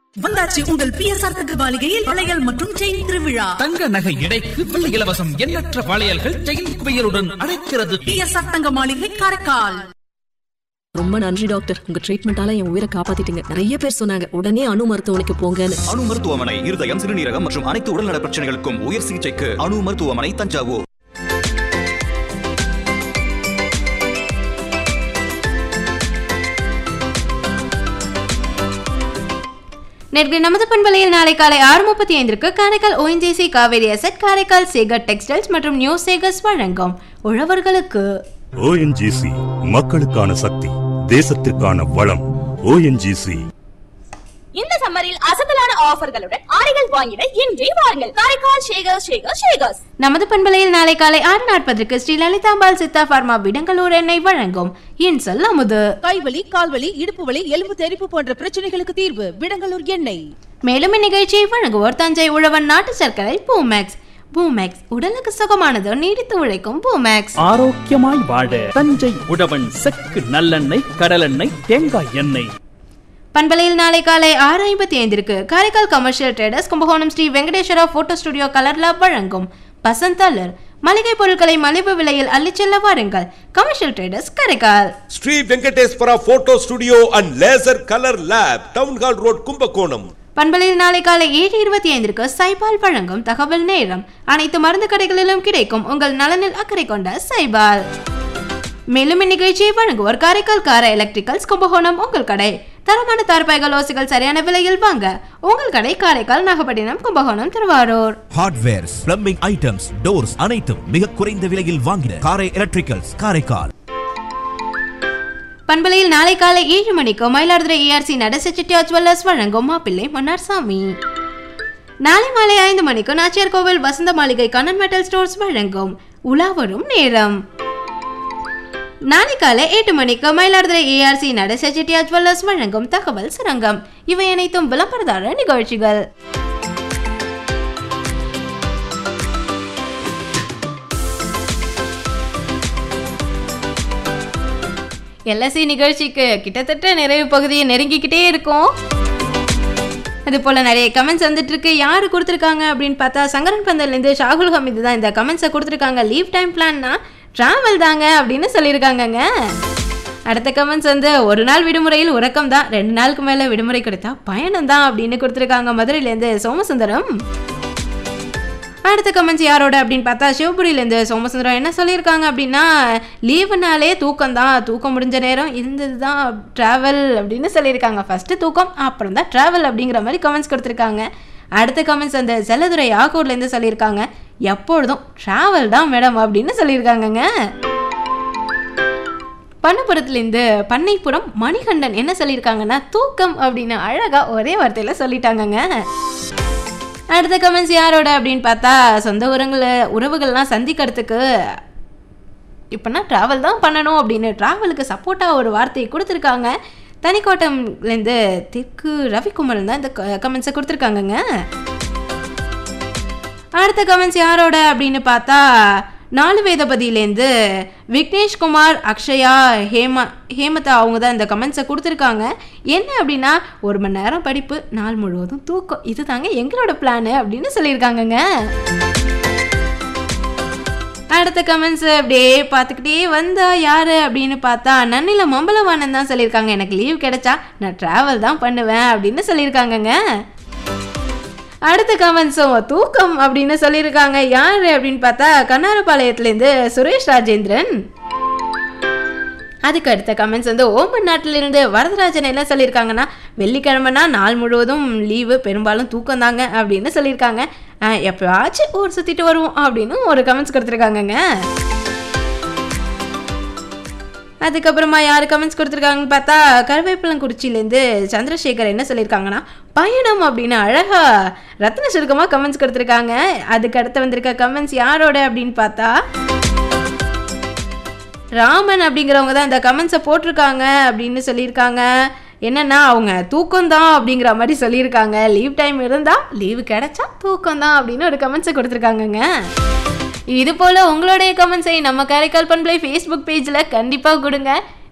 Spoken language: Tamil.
வந்தாச்சு உங்கள் பிஎஸ்ஆர் தங்கமாளிகையில் வளையல் மற்றும் செயின் திருவிழா. தங்க நகை எடைக்கு வெள்ளி இலவசம். எண்ணற்ற வளையல்கள் செயின் குவியலுடன் அழைக்கிறது. பிஎஸ்ஆர் தங்கமாளிகை காரைக்கால். ரொம்ப நன்றி டாக்டர், உங்க ட்ரீட்மெண்டால என் உயிரை காப்பாத்திட்டீங்க. நிறைய பேர் சொன்னாங்க உடனே அணு மருத்துவமனைக்கு போங்கன்னு. அணு மருத்துவமனை இருதயம், சிறுநீரகம் மற்றும் அனைத்து உடல்நல பிரச்சனைகளுக்கும் உயர் சிகிச்சைக்கு அணு மருத்துவமனை, தஞ்சாவூர். நேற்று நமது பண்பலையில் நாளை காலை 6:35 Karaikal ONGC Kaveri asset, Karaikal Sekar textiles மற்றும் நியூ சேகர்ஸ் வழங்கும் உழவர்களுக்கு. ONGC மக்களுக்கான சக்தி, தேசத்திற்கான வளம். ONGC. இந்த சம்மரில் அசத்தலான ஆஃபர்களுடன் ஆடைகள் வாங்கிட இன்றே வாருங்கள். காரைக்கால் ஷேகர்ஸ். நமது பண்பலையில் நாளை காலை 6:40 ஸ்ரீ லலிதாம்பாள் சித்தா பார்மா விடங்கலூர் எண்ணெய் வழங்கும் இன்சொல் அமுது. கைவலி, கால்வலி, இடுப்பு வலி, எலும்பு தெறிப்பு போன்ற பிரச்சனைகளுக்கு தீர்வு விடங்கலூர் எண்ணெய். மேலும் இந்நிகழ்ச்சியை வழங்குவோர் தஞ்சை உழவன் நாட்டு சர்க்கரை பூமேக்ஸ். பூமேக்ஸ் உடலுக்கு சுகமானது, நீடித்து உழைக்கும் பூமேக்ஸ். ஆரோக்கியமாய் வாழ தஞ்சை உழவன் செக்கு நல்லெண்ணெய், கடலெண்ணெய், தேங்காய் எண்ணெய். பண்பலையில் நாளை காலை 6:55 Karaikal commercial traders Kumbakonam Sri Venkateswara photo studio colour lab வழங்கும் பசந்தலர். மளிகை பொருட்களை மலிவு விலையில் அள்ளிச்செல்ல வாருங்கள். Commercial traders Karaikal. Sri Venkateswara photo studio and laser colour lab, town hall road, Kumbakonam. பண்பலையில் நாளை காலை 7:25 சைபால் வழங்கும் தகவல் நேரம். அனைத்து மருந்து கடைகளிலும் கிடைக்கும் உங்கள் நலனில் அக்கறை கொண்ட சைபால். மேலும் இந்நிகழ்ச்சியை வழங்குவோர் காரைக்கால் கார எலக்ட்ரிக்கல்ஸ் கும்பகோணம். உங்கள் கடை தரமான தார்பாய்கள், ஓசிகள் சரியான விலையில் வாங்க உங்கள் கடை Karaikal, Nagapattinam, Kumbakonam, Thiruvarur. Hardwares, plumbing items, doors அனைத்தும் மிக குறைந்த விலையில் வாங்கிட காரை எலக்ட்ரிக்கல்ஸ், காரைக்கால். பண்பலையில் நாளை காலை 7 மணிக்கு மயிலாடுதுறை ERC நடேச செட்டியார் ஜுவல்லர்ஸ் வழங்கும் மாப்பிள்ளை மன்னார்சாமி. நாளை மாலை 5 மணிக்கு நாச்சியார் கோவில் வசந்த மாளிகை கண்ணன் மெட்டல் ஸ்டோர்ஸ் வழங்கும் உலா வரும் நேரம். நாளை காலை 8 மணிக்கு மயிலாடுதுறை ERC நடேச செட்டியார் ஜுவல்லர்ஸ் வழங்கும் தகவல் சுரங்கம். இவை அனைத்தும் விளம்பரதார நிகழ்ச்சிகள். LSC நிகழ்ச்சிக்கு கிட்டத்தட்ட நிறைவு பகுதியை நெருங்கிக்கிட்டே இருக்கும். அது போல் நிறைய கமெண்ட்ஸ் வந்துட்டு இருக்கு. யார் கொடுத்துருக்காங்க அப்படின்னு பார்த்தா சங்கரன் பந்தல்லேருந்து ஷாகுல் ஹமீது தான் இந்த கமெண்ட்ஸை கொடுத்துருக்காங்க. லீவ் டைம் பிளான்னா ட்ராவல் தாங்க அப்படின்னு சொல்லியிருக்காங்கங்க. அடுத்த கமெண்ட்ஸ் வந்து ஒரு நாள் விடுமுறையில் உறக்கம் தான், 2 நாளுக்கு மேலே விடுமுறை கிடைத்தா பயணம் தான் அப்படின்னு கொடுத்துருக்காங்க. மதுரையிலேருந்து சோமசுந்தரம். அடுத்த கமெண்ட்ஸ் யாரோட அப்படின்னு பார்த்தா சிவபுரியிலேருந்து சோமசுந்தரம் என்ன சொல்லியிருக்காங்க அப்படின்னா, லீவுனாலே தூக்கம் தான், தூக்கம் முடிஞ்ச நேரம் இருந்தது தான் ட்ராவல் அப்படின்னு சொல்லியிருக்காங்க. ஃபஸ்ட்டு தூக்கம் அப்புறம் தான் ட்ராவல் அப்படிங்கிற மாதிரி கமெண்ட்ஸ் கொடுத்துருக்காங்க. அடுத்த கமெண்ட்ஸ் அந்த செல்லதுரை ஆக்கூர்லேருந்து சொல்லியிருக்காங்க, எப்பொழுதும் ட்ராவல் தான் மேடம் அப்படின்னு சொல்லியிருக்காங்கங்க. பண்ணப்புறத்துலேருந்து பண்ணைப்புறம் மணிகண்டன் என்ன சொல்லியிருக்காங்கன்னா, தூக்கம் அப்படின்னு அழகாக ஒரே வார்த்தையில் சொல்லிட்டாங்கங்க. அடுத்த கமெண்ட்ஸ் யாரோட அப்படின்னு பார்த்தா சொந்த உறவுகள்லாம் சந்திக்கிறதுக்கு இப்போனா ட்ராவல் தான் பண்ணணும் அப்படின்னு ட்ராவலுக்கு சப்போர்ட்டாக ஒரு வார்த்தையை கொடுத்துருக்காங்க. தனிக்கோட்டம்லேருந்து தெற்கு ரவிக்குமரன் தான் இந்த கமெண்ட்ஸை கொடுத்துருக்காங்கங்க. அடுத்த கமெண்ட்ஸ் யாரோட அப்படின்னு பார்த்தா 4 வேதபதியிலேருந்து விக்னேஷ்குமார், அக்ஷயா, ஹேமதா அவங்க தான் இந்த கமெண்ட்ஸை கொடுத்துருக்காங்க. என்ன அப்படின்னா, 1 மணி நேரம் படிப்பு, நாள் முழுவதும் தூக்கம், இது தாங்க எங்களோட பிளானு அப்படின்னு சொல்லியிருக்காங்கங்க. அடுத்த கமெண்ட்ஸ் அப்படியே பார்த்துக்கிட்டே வந்தா யார் அப்படின்னு பார்த்தா நன்னில மம்பலவானன் தான் சொல்லியிருக்காங்க. எனக்கு லீவ் கிடைச்சா நான் ட்ராவல் தான் பண்ணுவேன் அப்படின்னு சொல்லியிருக்காங்கங்க. அடுத்த கமெண்ட்ஸும் தூக்கம் அப்படின்னு சொல்லியிருக்காங்க. யார் அப்படின்னு பார்த்தா கண்ணாரப்பாளையத்துலேருந்து சுரேஷ் ராஜேந்திரன். அதுக்கு அடுத்த கமெண்ட்ஸ் வந்து ஓமன் நாட்டிலிருந்து வரதராஜன் என்ன சொல்லியிருக்காங்கன்னா, வெள்ளிக்கிழமைனா நாள் முழுவதும் லீவு, பெரும்பாலும் தூக்கம் தாங்க அப்படின்னு சொல்லியிருக்காங்க. எப்போயாச்சும் ஊர் சுற்றிட்டு வருவோம் அப்படின்னு ஒரு கமெண்ட்ஸ் கொடுத்துருக்காங்கங்க. அதுக்கப்புறமா யார் கமெண்ட்ஸ் கொடுத்துருக்காங்கன்னு பார்த்தா கருவேப்பிலங்குறிச்சியிலேருந்து சந்திரசேகர் என்ன சொல்லியிருக்காங்கன்னா, பயணம் அப்படின்னு அழகா ரத்ன சுருக்கமாக கமெண்ட்ஸ் கொடுத்துருக்காங்க. அதுக்கு அடுத்து வந்திருக்க கமெண்ட்ஸ் யாரோட அப்படின்னு பார்த்தா ராமன் அப்படிங்கிறவங்க தான் இந்த கமெண்ட்ஸை போட்டிருக்காங்க அப்படின்னு சொல்லியிருக்காங்க. என்னென்னா அவங்க தூக்கம்தான் அப்படிங்கிற மாதிரி சொல்லியிருக்காங்க. லீவ் டைம் இருந்தால் லீவு கிடைச்சா தூக்கம்தான் அப்படின்னு ஒரு கமெண்ட்ஸை கொடுத்துருக்காங்கங்க. இது போல் உங்களுடைய கமெண்ட்ஸை நம்ம காரைக்கால் பண்பலை ஃபேஸ்புக் பேஜில் கண்டிப்பாக கொடுங்க.